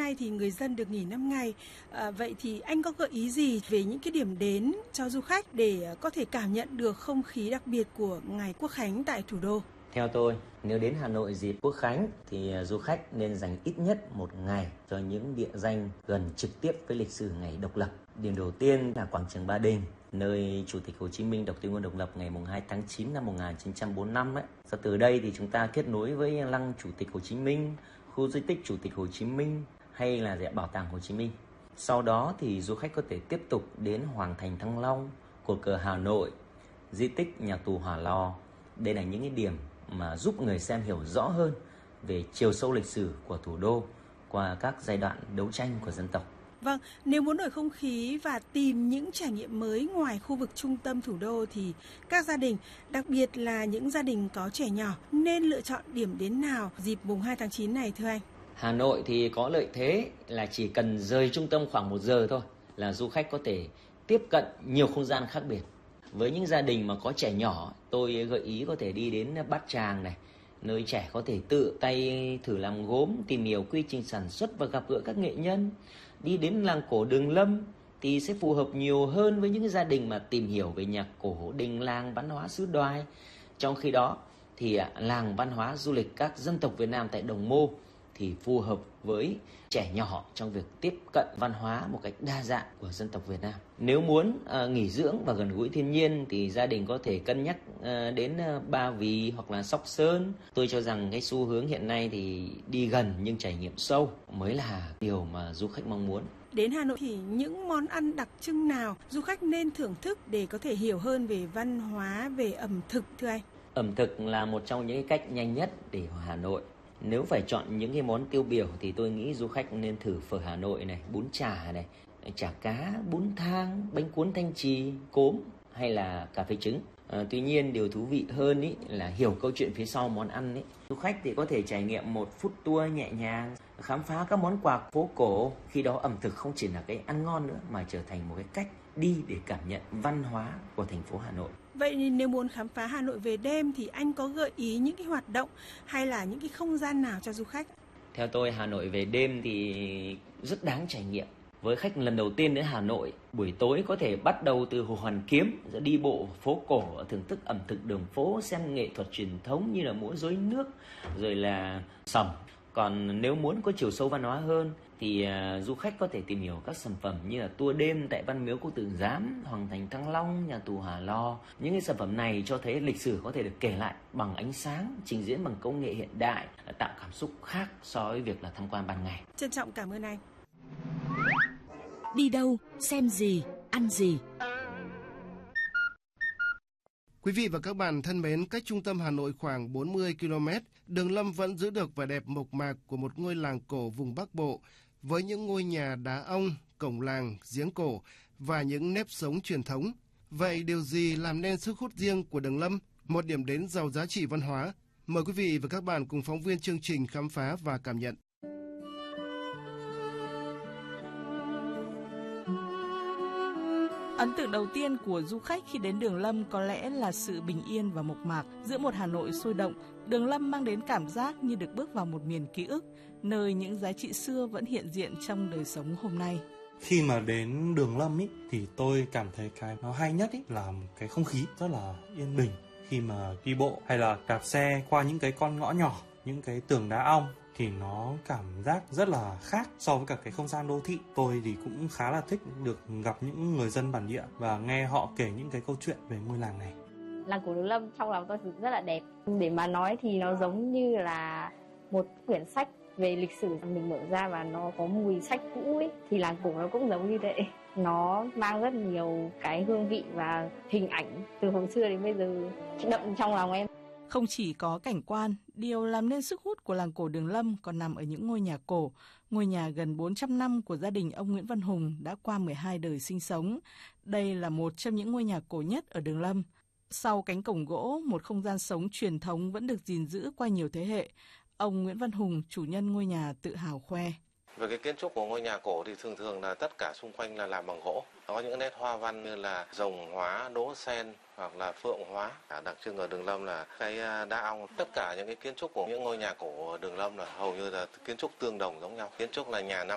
nay thì người dân được nghỉ 5 ngày. Vậy thì anh có gợi ý gì về những cái điểm đến cho du khách để có thể cảm nhận được không khí đặc biệt của ngày Quốc khánh tại thủ đô? Theo tôi, nếu đến Hà Nội dịp Quốc khánh thì du khách nên dành ít nhất một ngày cho những địa danh gần trực tiếp với lịch sử ngày độc lập. Điểm đầu tiên là quảng trường Ba Đình, nơi Chủ tịch Hồ Chí Minh đọc tuyên ngôn độc lập ngày 2 tháng 9 năm 1945 ấy. Và từ đây thì chúng ta kết nối với lăng Chủ tịch Hồ Chí Minh, khu di tích Chủ tịch Hồ Chí Minh hay là bảo tàng Hồ Chí Minh. Sau đó thì du khách có thể tiếp tục đến Hoàng thành Thăng Long, cột cờ Hà Nội, di tích nhà tù Hỏa Lò. Đây là những cái điểm mà giúp người xem hiểu rõ hơn về chiều sâu lịch sử của thủ đô qua các giai đoạn đấu tranh của dân tộc. Vâng, nếu muốn đổi không khí và tìm những trải nghiệm mới ngoài khu vực trung tâm thủ đô thì các gia đình, đặc biệt là những gia đình có trẻ nhỏ, nên lựa chọn điểm đến nào dịp mùng 2 tháng 9 này thưa anh? Hà Nội thì có lợi thế là chỉ cần rời trung tâm khoảng 1 giờ thôi là du khách có thể tiếp cận nhiều không gian khác biệt. Với những gia đình mà có trẻ nhỏ, tôi gợi ý có thể đi đến Bát Tràng này, nơi trẻ có thể tự tay thử làm gốm, tìm hiểu quy trình sản xuất và gặp gỡ các nghệ nhân. Đi đến làng cổ Đường Lâm thì sẽ phù hợp nhiều hơn với những gia đình mà tìm hiểu về nhạc cổ, đình làng, văn hóa xứ Đoài. Trong khi đó thì làng văn hóa du lịch các dân tộc Việt Nam tại Đồng Mô thì phù hợp với trẻ nhỏ trong việc tiếp cận văn hóa một cách đa dạng của dân tộc Việt Nam. Nếu muốn nghỉ dưỡng và gần gũi thiên nhiên thì gia đình có thể cân nhắc đến Ba Vì hoặc là Sóc Sơn. Tôi cho rằng cái xu hướng hiện nay thì đi gần nhưng trải nghiệm sâu mới là điều mà du khách mong muốn. Đến Hà Nội thì những món ăn đặc trưng nào du khách nên thưởng thức để có thể hiểu hơn về văn hóa, về ẩm thực thưa anh? Ẩm thực là một trong những cách nhanh nhất để vào Hà Nội. Nếu phải chọn những cái món tiêu biểu thì tôi nghĩ du khách nên thử phở Hà Nội này, bún chả này, chả cá, bún thang, bánh cuốn Thanh Trì, cốm hay là cà phê trứng. Tuy nhiên điều thú vị hơn ý là hiểu câu chuyện phía sau món ăn ý. Du khách thì có thể trải nghiệm một food tour nhẹ nhàng, khám phá các món quà phố cổ. Khi đó ẩm thực không chỉ là cái ăn ngon nữa mà trở thành một cái cách đi để cảm nhận văn hóa của thành phố Hà Nội. Vậy nếu muốn khám phá Hà Nội về đêm thì anh có gợi ý những cái hoạt động hay là những cái không gian nào cho du khách? Theo tôi, Hà Nội về đêm thì rất đáng trải nghiệm. Với khách lần đầu tiên đến Hà Nội, buổi tối có thể bắt đầu từ Hồ Hoàn Kiếm, đi bộ phố cổ, thưởng thức ẩm thực đường phố, xem nghệ thuật truyền thống như là múa rối nước, rồi là sẩm. Còn nếu muốn có chiều sâu văn hóa hơn thì du khách có thể tìm hiểu các sản phẩm như là tour đêm tại Văn Miếu Quốc Tử Giám, Hoàng thành Thăng Long, nhà tù Hỏa Lò. Những cái sản phẩm này cho thấy lịch sử có thể được kể lại bằng ánh sáng, trình diễn bằng công nghệ hiện đại, tạo cảm xúc khác so với việc là tham quan ban ngày. Trân trọng cảm ơn anh. Đi đâu, xem gì, ăn gì? Quý vị và các bạn thân mến, cách trung tâm Hà Nội khoảng 40 km, Đường Lâm vẫn giữ được vẻ đẹp mộc mạc của một ngôi làng cổ vùng Bắc Bộ với những ngôi nhà đá ong, cổng làng, giếng cổ và những nếp sống truyền thống. Vậy điều gì làm nên sức hút riêng của Đường Lâm, một điểm đến giàu giá trị văn hóa? Mời quý vị và các bạn cùng phóng viên chương trình khám phá và cảm nhận. Ấn tượng đầu tiên của du khách khi đến Đường Lâm có lẽ là sự bình yên và mộc mạc. Giữa một Hà Nội sôi động, Đường Lâm mang đến cảm giác như được bước vào một miền ký ức, nơi những giá trị xưa vẫn hiện diện trong đời sống hôm nay. Khi mà đến Đường Lâm ý, thì tôi cảm thấy cái nó hay nhất ý, là cái không khí rất là yên bình. Khi mà đi bộ hay là đạp xe qua những cái con ngõ nhỏ, những cái tường đá ong thì nó cảm giác rất là khác so với cả cái không gian đô thị. Tôi thì cũng khá là thích được gặp những người dân bản địa và nghe họ kể những cái câu chuyện về ngôi làng này. Làng cổ Đường Lâm trong lòng tôi rất là đẹp. Để mà nói thì nó giống như là một quyển sách về lịch sử mình mở ra và nó có mùi sách cũ ấy, thì làng cổ nó cũng giống như vậy. Nó mang rất nhiều cái hương vị và hình ảnh từ hồi xưa đến bây giờ đậm trong lòng em. Không chỉ có cảnh quan, điều làm nên sức hút của làng cổ Đường Lâm còn nằm ở những ngôi nhà cổ. Ngôi nhà gần 400 năm của gia đình ông Nguyễn Văn Hùng đã qua 12 đời sinh sống. Đây là một trong những ngôi nhà cổ nhất ở Đường Lâm. Sau cánh cổng gỗ, một không gian sống truyền thống vẫn được gìn giữ qua nhiều thế hệ. Ông Nguyễn Văn Hùng, chủ nhân ngôi nhà tự hào khoe. Về cái kiến trúc của ngôi nhà cổ thì thường là tất cả xung quanh là làm bằng gỗ. Có những nét hoa văn như là rồng hóa, đỗ sen hoặc là phượng hóa. Đặc trưng ở Đường Lâm là cái đá ong. Tất cả những cái kiến trúc của những ngôi nhà cổ ở Đường Lâm là hầu như là kiến trúc tương đồng giống nhau. Kiến trúc là nhà